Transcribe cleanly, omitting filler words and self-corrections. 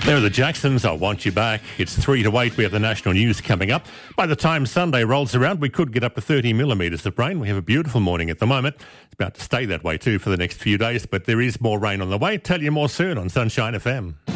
There are the Jacksons, I Want You Back. It's 3 to 8. We have the national news coming up. By the time Sunday rolls around, we could get up to 30 millimetres of rain. We have a beautiful morning at the moment. It's about to stay that way too for the next few days, but there is more rain on the way. Tell you more soon on Sunshine FM.